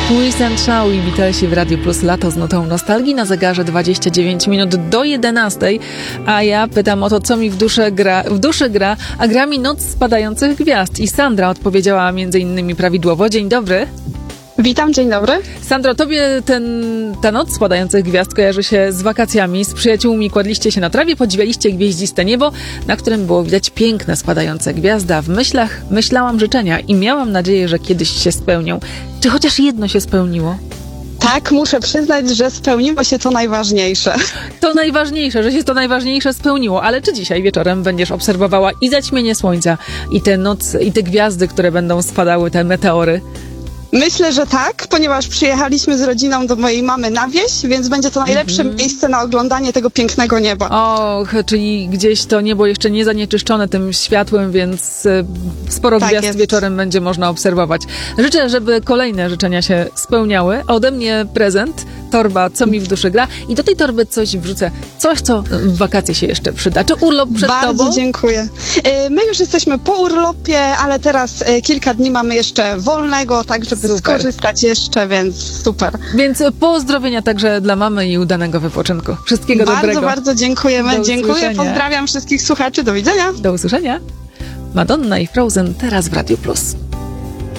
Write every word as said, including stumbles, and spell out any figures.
Twist and Shout i witajcie w Radio Plus Lato z nutą nostalgii na zegarze dwadzieścia dziewięć minut do jedenastej, a ja pytam o to, co mi w duszy gra, w duszy gra, a gra mi Noc Spadających Gwiazd i Sandra odpowiedziała między innymi prawidłowo. Dzień dobry. Witam, dzień dobry. Sandro, tobie ten, ta Noc Spadających Gwiazd kojarzy się z wakacjami, z przyjaciółmi kładliście się na trawie, podziwialiście gwieździste niebo, na którym było widać piękne spadające gwiazdy, a w myślach myślałam życzenia i miałam nadzieję, że kiedyś się spełnią. Czy chociaż jedno się spełniło? Tak, muszę przyznać, że spełniło się to najważniejsze. To najważniejsze, że się to najważniejsze spełniło, ale czy dzisiaj wieczorem będziesz obserwowała i zaćmienie słońca, i tę noc, i te gwiazdy, które będą spadały, te meteory? Myślę, że tak, ponieważ przyjechaliśmy z rodziną do mojej mamy na wieś, więc będzie to najlepsze mm-hmm. miejsce na oglądanie tego pięknego nieba. Och, czyli gdzieś to niebo jeszcze nie zanieczyszczone tym światłem, więc sporo tak gwiazd jest. wieczorem będzie można obserwować. Życzę, żeby kolejne życzenia się spełniały. Ode mnie prezent, torba, co mi w duszy gra, i do tej torby coś wrzucę, coś, co w wakacje się jeszcze przyda. Czy urlop przed Bardzo tobą? Bardzo dziękuję. My już jesteśmy po urlopie, ale teraz kilka dni mamy jeszcze wolnego, tak żeby super. skorzystać jeszcze, więc super. Więc pozdrowienia także dla mamy i udanego wypoczynku. Wszystkiego bardzo, dobrego. Bardzo, bardzo dziękujemy. Do Dziękuję, usłyszenia. Pozdrawiam wszystkich słuchaczy. Do widzenia. Do usłyszenia. Madonna i Frozen teraz w Radio Plus.